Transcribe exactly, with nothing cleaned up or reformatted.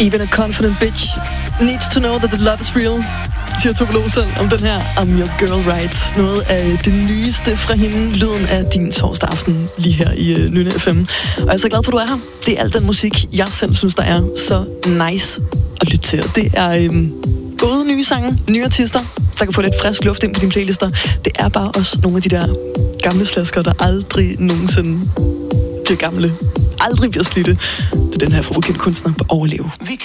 Even a confident bitch needs to know that the love is real, siger Tove Lo selv om den her I'm Your Girl Right. Noget af det nyeste fra hende, lyden af din torsdag aften lige her i uh, Nynne F M. Og jeg er så glad for, at du er her. Det er al den musik, jeg selv synes, der er så nice at lytte til. Det er øhm, både nye sange, nye artister, der kan få lidt frisk luft ind på dine playlister. Det er bare også nogle af de der gamle slasker, der aldrig nogensinde bliver gamle. Aldrig bliver slidte. Det er den her fra kunstner på Overleve.